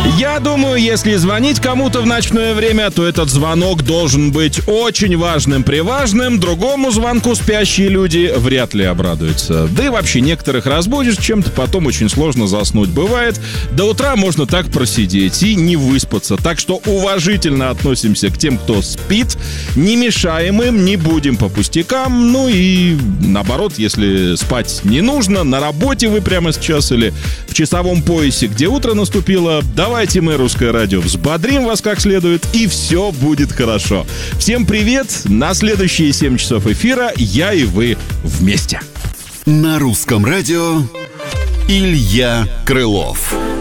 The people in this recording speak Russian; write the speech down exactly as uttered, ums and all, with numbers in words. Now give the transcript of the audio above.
Я думаю, если звонить кому-то в ночное время, то этот звонок должен быть очень важным, приважным. Другому звонку спящие люди вряд ли обрадуются. Да и вообще некоторых разбудишь чем-то, потом очень сложно заснуть. Бывает, до утра можно так просидеть и не выспаться. Так что уважительно относимся к тем, кто спит, не мешаем им, не будем по пустякам. Ну и наоборот, если спать не нужно, на работе вы прямо сейчас или в часовом поясе, где утро наступило, давайте мы, Русское радио, взбодрим вас как следует, и все будет хорошо. Всем привет! На следующие семь часов эфира я и вы вместе. На Русском радио Илья Крылов.